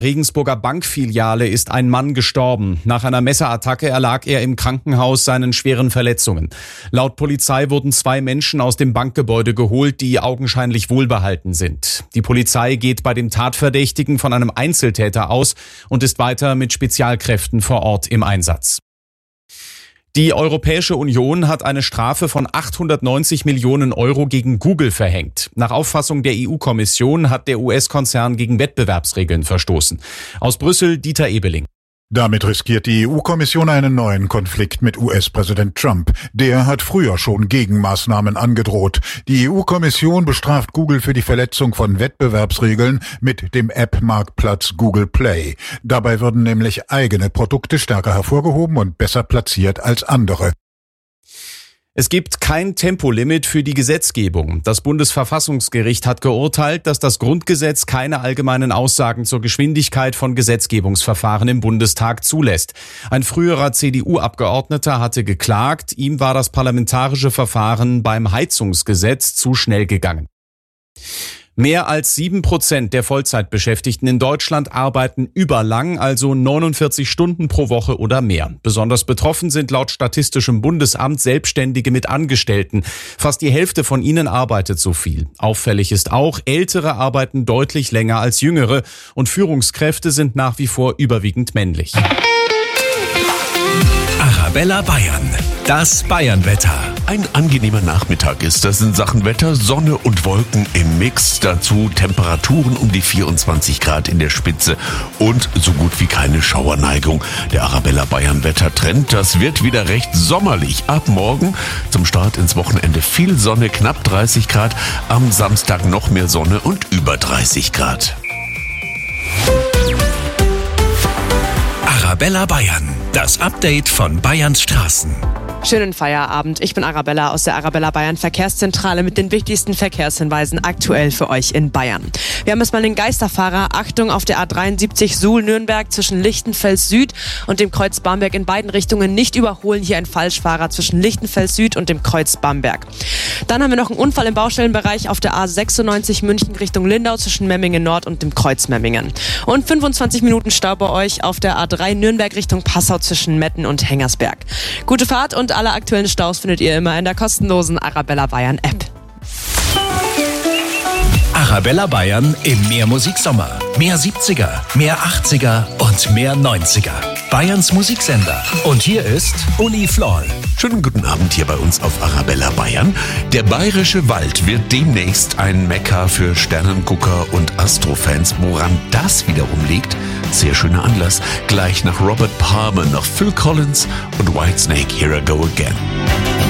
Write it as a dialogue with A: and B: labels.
A: Regensburger Bankfiliale ist ein Mann gestorben. Nach einer Messerattacke erlag er im Krankenhaus seinen schweren Verletzungen. Laut Polizei wurden 2 Menschen aus dem Bankgebäude geholt, die augenscheinlich wohlbehalten sind. Die Polizei geht bei dem Tatverdächtigen von einem Einzeltäter aus und ist weiter mit Spezialkräften vor Ort im Einsatz. Die Europäische Union hat eine Strafe von 890 Millionen Euro gegen Google verhängt. Nach Auffassung der EU-Kommission hat der US-Konzern gegen Wettbewerbsregeln verstoßen. Aus Brüssel Dieter Ebeling.
B: Damit riskiert die EU-Kommission einen neuen Konflikt mit US-Präsident Trump. Der hat früher schon Gegenmaßnahmen angedroht. Die EU-Kommission bestraft Google für die Verletzung von Wettbewerbsregeln mit dem App-Marktplatz Google Play. Dabei würden nämlich eigene Produkte stärker hervorgehoben und besser platziert als andere.
A: Es gibt kein Tempolimit für die Gesetzgebung. Das Bundesverfassungsgericht hat geurteilt, dass das Grundgesetz keine allgemeinen Aussagen zur Geschwindigkeit von Gesetzgebungsverfahren im Bundestag zulässt. Ein früherer CDU-Abgeordneter hatte geklagt, ihm war das parlamentarische Verfahren beim Heizungsgesetz zu schnell gegangen. Mehr als 7% der Vollzeitbeschäftigten in Deutschland arbeiten überlang, also 49 Stunden pro Woche oder mehr. Besonders betroffen sind laut Statistischem Bundesamt Selbstständige mit Angestellten. Fast die Hälfte von ihnen arbeitet so viel. Auffällig ist auch, Ältere arbeiten deutlich länger als Jüngere und Führungskräfte sind nach wie vor überwiegend männlich.
C: Arabella Bayern, das Bayernwetter.
D: Ein angenehmer Nachmittag ist das in Sachen Wetter. Sonne und Wolken im Mix. Dazu Temperaturen um die 24 Grad in der Spitze und so gut wie keine Schauerneigung. Der Arabella Bayern Wettertrend, das wird wieder recht sommerlich. Ab morgen zum Start ins Wochenende viel Sonne, knapp 30 Grad. Am Samstag noch mehr Sonne und über 30 Grad.
C: Arabella Bayern, das Update von Bayerns Straßen.
E: Schönen Feierabend. Ich bin Arabella aus der Arabella Bayern Verkehrszentrale mit den wichtigsten Verkehrshinweisen aktuell für euch in Bayern. Wir haben erstmal den Geisterfahrer. Achtung auf der A73 Suhl-Nürnberg zwischen Lichtenfels Süd und dem Kreuz Bamberg in beiden Richtungen nicht überholen. Hier ein Falschfahrer zwischen Lichtenfels Süd und dem Kreuz Bamberg. Dann haben wir noch einen Unfall im Baustellenbereich auf der A96 München Richtung Lindau zwischen Memmingen Nord und dem Kreuz Memmingen. Und 25 Minuten Stau bei euch auf der A3 Nürnberg Richtung Passau zwischen Metten und Hengersberg. Gute Fahrt und alle aktuellen Staus findet ihr immer in der kostenlosen Arabella Bayern App.
C: Arabella Bayern im Mehr Musiksommer. Mehr 70er, mehr 80er und mehr 90er. Bayerns Musiksender. Und hier ist Uli Floll.
D: Schönen guten Abend hier bei uns auf Arabella Bayern. Der Bayerische Wald wird demnächst ein Mekka für Sternengucker und Astrofans. Woran das wiederum liegt? Sehr schöner Anlass. Gleich nach Robert Palmer noch Phil Collins und Whitesnake, Here I Go Again.